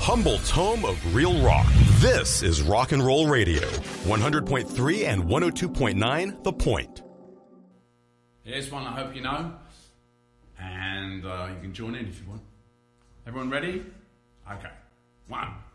Humboldt's home of real rock. This is Rock and Roll Radio, 100.3 and 102.9 The Point. Here's one I hope you know, and you can join in if you want. Everyone ready? Okay. 1,